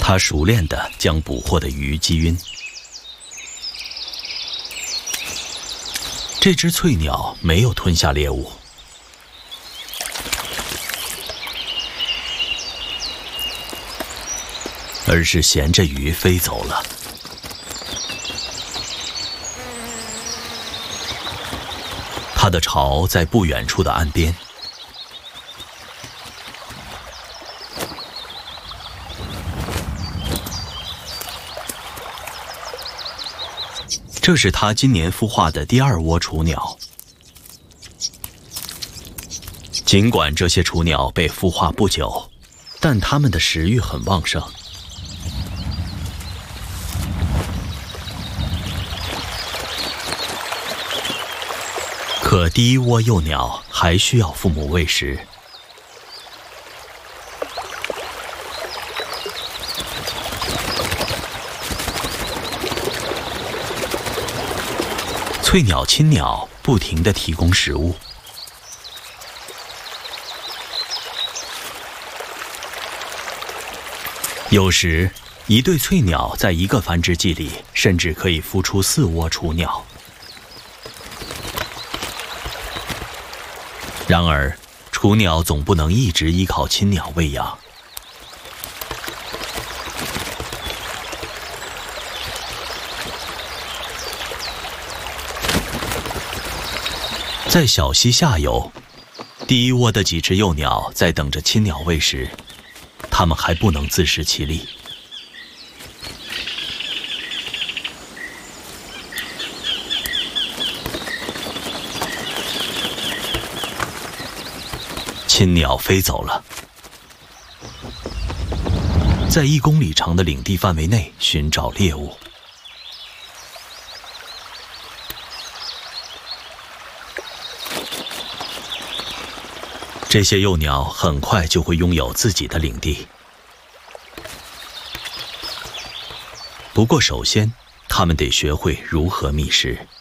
他熟练地将捕获的鱼击晕。这只翠鸟没有吞下猎物，而是衔着鱼飞走了。它的巢在不远处的岸边。这是它今年孵化的第2窝雏鸟。尽管这些雏鸟被孵化不久，但它们的食欲很旺盛。可第1窝幼鸟还需要父母喂食。翠鸟亲鸟不停地提供食物。有时，一对翠鸟在一个繁殖季里，甚至可以孵出4窝雏鸟。然而，雏鸟总不能一直依靠亲鸟喂养。在小溪下游，第1窝的几只幼鸟在等着亲鸟喂食，它们还不能自食其力。亲鸟飞走了，在1公里长的领地范围内寻找猎物。这些幼鸟很快就会拥有自己的领地。不过首先，它们得学会如何觅食。